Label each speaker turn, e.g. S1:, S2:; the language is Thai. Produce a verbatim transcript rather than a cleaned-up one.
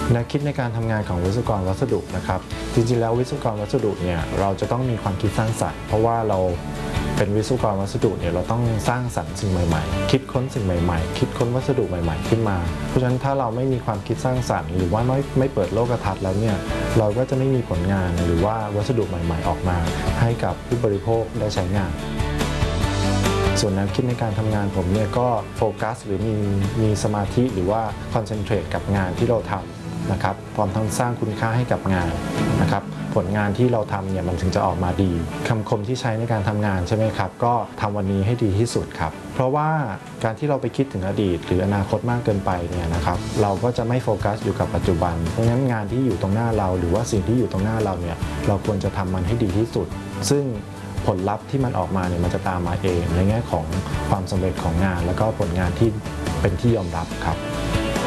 S1: แนวคิดในการทำงานของวิศวกรวัสดุนะครับจริงๆแล้ววิศวกรวัสดุเนี่ยเราจะต้องมีความคิดสร้างสรรค์เพราะว่าเราเป็นวิศวกรวัสดุเนี่ยเราต้องสร้างสรรค์สิ่งใหม่ๆคิดค้นสิ่งใหม่ๆคิดค้นวัสดุใหม่ๆขึ้นมาเพราะฉะนั้นถ้าเราไม่มีความคิดสร้างสรรค์หรือว่าไม่ไม่เปิดโลกทัศน์แล้วเนี่ยเราก็จะไม่มีผลงานหรือว่าวัสดุใหม่ๆออกมาให้กับผู้บริโภคได้ใช้งานส่วนแนวคิดในการทำงานผมเนี่ยก็โฟกัสหรือมีมีสมาธิหรือว่าคอนเซนเทรตกับงานที่เราทำนะครับพร้อมทั้งสร้างคุณค่าให้กับงานนะครับผลงานที่เราทำเนี่ยมันถึงจะออกมาดีคำคมที่ใช้ในการทำงานใช่ไหมครับก็ทำวันนี้ให้ดีที่สุดครับเพราะว่าการที่เราไปคิดถึงอดีตหรืออนาคตมากเกินไปเนี่ยนะครับเราก็จะไม่โฟกัสอยู่กับปัจจุบันเพราะฉะนั้นงานที่อยู่ตรงหน้าเราหรือว่าสิ่งที่อยู่ตรงหน้าเราเนี่ยเราควรจะทำมันให้ดีที่สุดซึ่งผลลัพธ์ที่มันออกมาเนี่ยมันจะตามมาเองในแง่ของความสำเร็จของงานแล้วก็ผลงานที่เป็นที่ยอมรับครับ